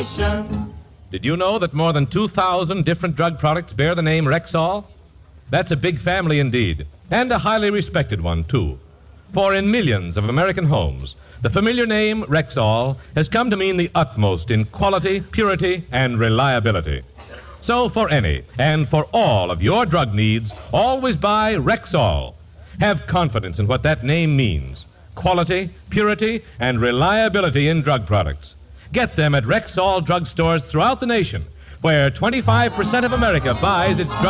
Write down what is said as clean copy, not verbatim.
nation. Did you know that more than 2,000 different drug products bear the name Rexall? That's a big family indeed, and a highly respected one, too. For in millions of American homes, the familiar name Rexall has come to mean the utmost in quality, purity, and reliability. So for any and for all of your drug needs, always buy Rexall. Have confidence in what that name means. Quality, purity, and reliability in drug products. Get them at Rexall drugstores throughout the nation, where 25% of America buys its drug